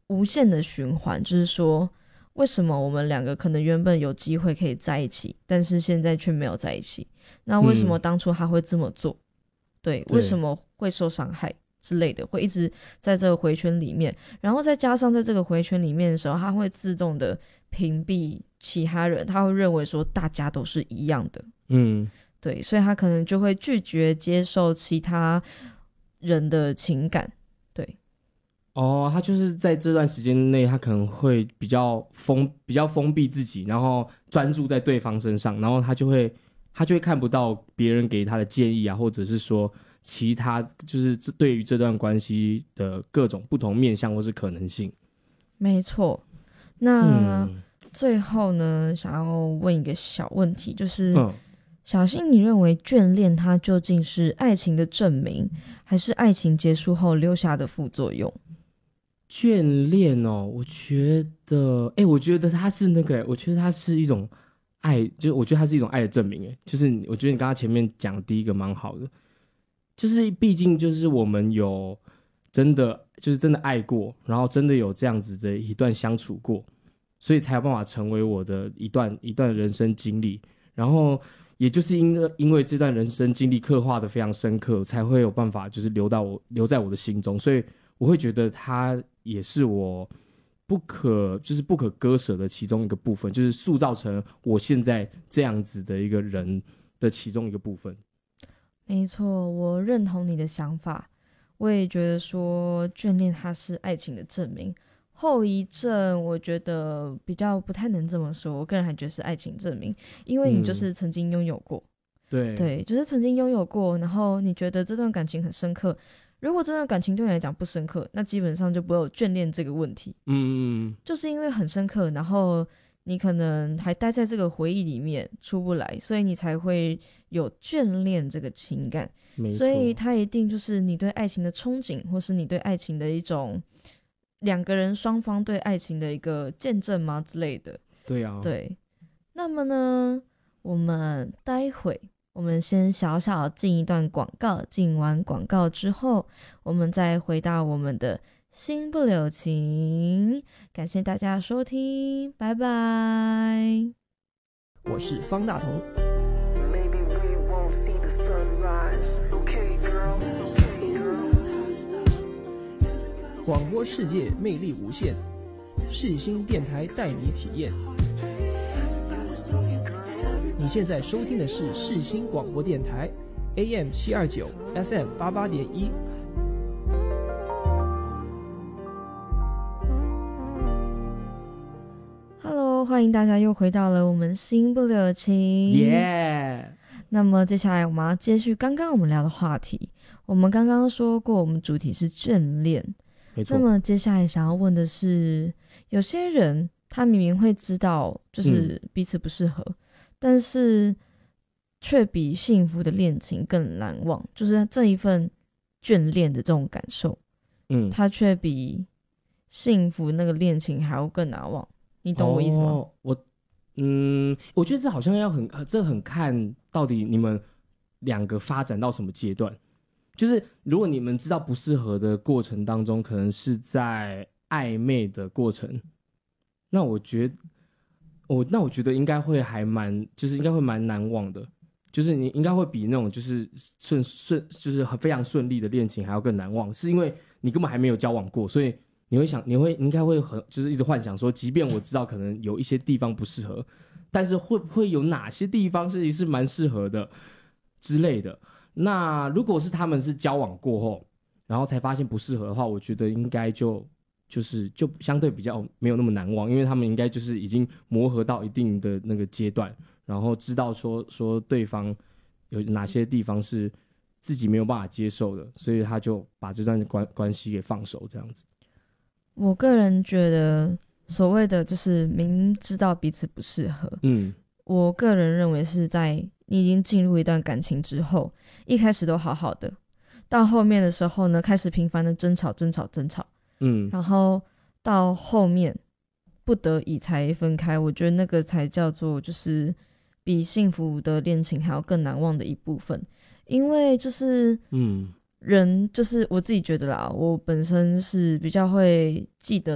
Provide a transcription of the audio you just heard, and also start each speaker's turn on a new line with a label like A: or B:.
A: 无限的循环，就是说为什么我们两个可能原本有机会可以在一起，但是现在却没有在一起？那为什么当初他会这么做？对，为什么会受伤害之类的，会一直在这个回圈里面，然后再加上在这个回圈里面的时候，他会自动的屏蔽其他人，他会认为说大家都是一样的。对，所以他可能就会拒绝接受其他人的情感。对，
B: 他就是在这段时间内，他可能会比较封闭自己，然后专注在对方身上，然后他就会看不到别人给他的建议啊，或者是说其他就是对于这段关系的各种不同面向或是可能性。
A: 没错。那最后呢，想要问一个小问题，就是小新，你认为眷恋它究竟是爱情的证明，还是爱情结束后留下的副作用？
B: 眷恋我觉得它是我觉得它是一种爱，就是我觉得它是一种爱的证明。就是我觉得你刚刚前面讲的第一个蛮好的，就是毕竟就是我们有真的爱过，然后真的有这样子的一段相处过，所以才有办法成为我的一段人生经历。然后也就是因为这段人生经历刻画的非常深刻，才会有办法就是留在我的心中，所以我会觉得它也是我不可割舍的其中一个部分，就是塑造成我现在这样子的一个人的其中一个部分。
A: 没错，我认同你的想法，我也觉得说眷恋它是爱情的证明。后遗症我觉得比较不太能这么说，我个人还觉得是爱情证明，因为你就是曾经拥有过。对，就是曾经拥有过，然后你觉得这段感情很深刻。如果这段感情对你来讲不深刻，那基本上就不会有眷恋这个问题。就是因为很深刻，然后你可能还待在这个回忆里面出不来，所以你才会有眷恋这个情感。
B: 没错，
A: 所以它一定就是你对爱情的憧憬，或是你对爱情的一种两个人双方对爱情的一个见证吗之类的。
B: 对啊，
A: 对。那么呢，我们待会我们先小小进一段广告，进完广告之后，我们再回到我们的心不留情。感谢大家收听，拜拜。
C: 我是方大同。广播世界魅力无限，世新电台带你体验。你现在收听的是世新广播电台 AM 729 FM 88.1。
A: Hello， 欢迎大家又回到了我们心不留情。
B: 耶！
A: 那么接下来我们要接续刚刚我们聊的话题。我们刚刚说过，我们主题是眷恋。
B: 没错。
A: 那么接下来想要问的是，有些人他明明会知道就是彼此不适合，但是却比幸福的恋情更难忘，就是这一份眷恋的这种感受，他却比幸福那个恋情还要更难忘。你懂我意思吗？
B: 我觉得这好像这很看到底你们两个发展到什么阶段。就是如果你们知道不适合的过程当中，可能是在暧昧的过程，那我觉得应该会应该会蛮难忘的。就是你应该会比那种就是就是非常顺利的恋情还要更难忘，是因为你根本还没有交往过，所以你应该会就是一直幻想说，即便我知道可能有一些地方不适合，但是会不会有哪些地方是蛮适合的之类的。那如果是他们是交往过后，然后才发现不适合的话，我觉得应该就相对比较没有那么难忘，因为他们应该就是已经磨合到一定的那个阶段，然后知道说对方有哪些地方是自己没有办法接受的，所以他就把这段关系给放手这样子。
A: 我个人觉得所谓的就是明知道彼此不适合，我个人认为是在你已经进入一段感情之后，一开始都好好的，到后面的时候呢，开始频繁的争吵，然后到后面不得已才分开，我觉得那个才叫做就是比幸福的恋情还要更难忘的一部分。因为就是人就是我自己觉得啦，我本身是比较会记得